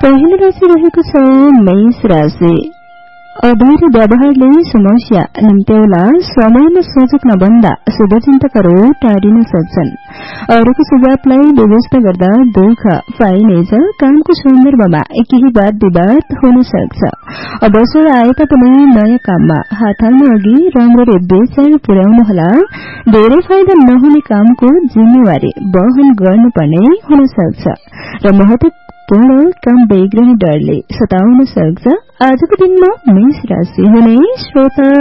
पहिलो राशि रहेको छ मेष राशि। अधैर्य व्यवहारले समस्या निम्त्याउला। समयमा सोचक नबन्दा शुभचिन्तकहरू टाढिन सक्छन्। अरूको सुझावलाई व्यवस्था गर्दा दुःख पाइनेछ। कामको सन्दर्भमा केही वाद विवाद हुन सक्छ। अवसर आए तापनि नयाँ काममा हात हाल्नु अघि राम्ररी विचार पुर्याउनुहोला। धेरै फाइदा नहुने कामको जिम्मेवारी वहन गर्नुपर्ने हुन सक्छ र महत्वपूर्ण काम बिग्रने डरले सताउन सक्छ। आजको दिनमा मेष राशि हुने श्रोता